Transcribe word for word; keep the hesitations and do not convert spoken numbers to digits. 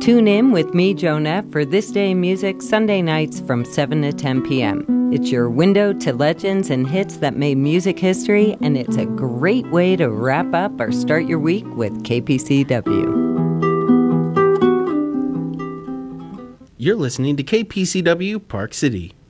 Tune in with me, Jonette, for This Day in Music, Sunday nights from seven to ten p.m. It's your window to legends and hits that made music history, and it's a great way to wrap up or start your week with K P C W. You're listening to K P C W Park City.